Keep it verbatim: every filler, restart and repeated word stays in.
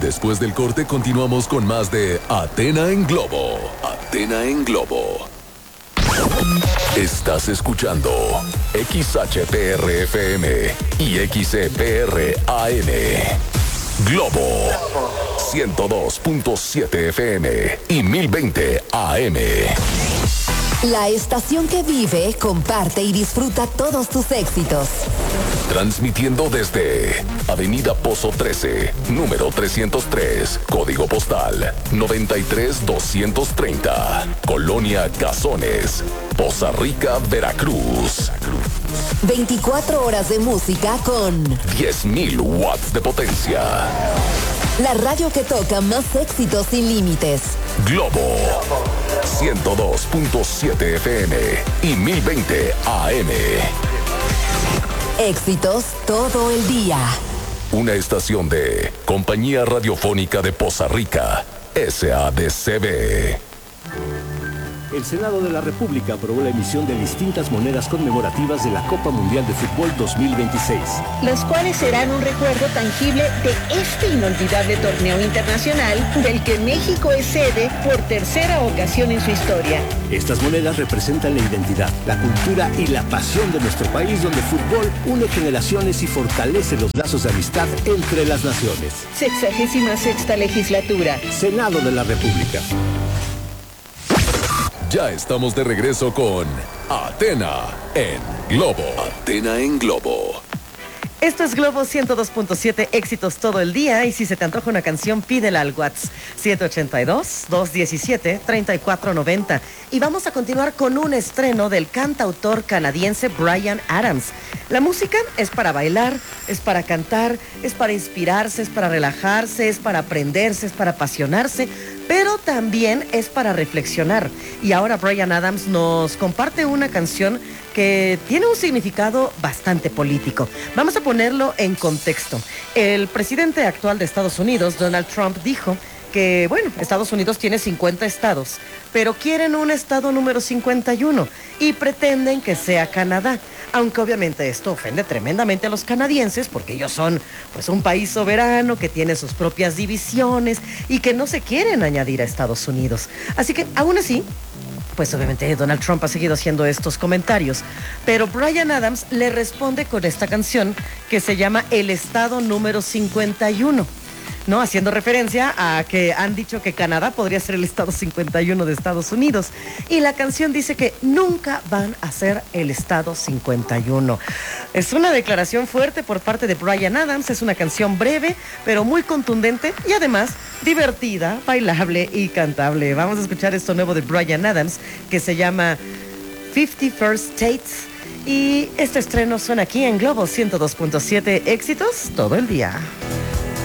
Después del corte continuamos con más de Athena en Globo. Athena en Globo. Estás escuchando X H P R F M y X E P R A M. Globo ciento dos punto siete F M y mil veinte A M. La estación que vive, comparte y disfruta todos tus éxitos. Transmitiendo desde Avenida Pozo trece, número trescientos tres, código postal noventa y tres doscientos treinta, Colonia Cazones, Poza Rica, Veracruz. veinticuatro horas de música con diez mil watts de potencia. La radio que toca más éxitos sin límites. Globo ciento dos punto siete F M y mil veinte A M. Éxitos todo el día. Una estación de Compañía Radiofónica de Poza Rica, S A D C B. El Senado de la República aprobó la emisión de distintas monedas conmemorativas de la Copa Mundial de Fútbol dos mil veintiséis. Las cuales serán un recuerdo tangible de este inolvidable torneo internacional del que México es sede por tercera ocasión en su historia. Estas monedas representan la identidad, la cultura y la pasión de nuestro país, donde el fútbol une generaciones y fortalece los lazos de amistad entre las naciones. Sexagésima sexta legislatura. Senado de la República. Ya estamos de regreso con Athena en Globo. Athena en Globo. Esto es Globo ciento dos punto siete, éxitos todo el día. Y si se te antoja una canción, pídela al WhatsApp siete ocho dos, dos uno siete, tres cuatro nueve cero. Y vamos a continuar con un estreno del cantautor canadiense Bryan Adams. La música es para bailar, es para cantar, es para inspirarse, es para relajarse, es para aprenderse, es para apasionarse, pero también es para reflexionar. Y ahora Bryan Adams nos comparte una canción que tiene un significado bastante político. Vamos a ponerlo en contexto. El presidente actual de Estados Unidos, Donald Trump, dijo que, bueno, Estados Unidos tiene cincuenta estados, pero quieren un estado número cincuenta y uno y pretenden que sea Canadá. Aunque obviamente esto ofende tremendamente a los canadienses porque ellos son pues un país soberano que tiene sus propias divisiones y que no se quieren añadir a Estados Unidos. Así que aún así, pues obviamente Donald Trump ha seguido haciendo estos comentarios, pero Bryan Adams le responde con esta canción que se llama El Estado número cincuenta y uno. ¿No? Haciendo referencia a que han dicho que Canadá podría ser el estado cincuenta y uno de Estados Unidos. Y la canción dice que nunca van a ser el estado cincuenta y uno. Es una declaración fuerte por parte de Bryan Adams. Es una canción breve, pero muy contundente y además divertida, bailable y cantable. Vamos a escuchar esto nuevo de Bryan Adams que se llama fifty First States. Y este estreno suena aquí en Globo ciento dos punto siete, éxitos todo el día.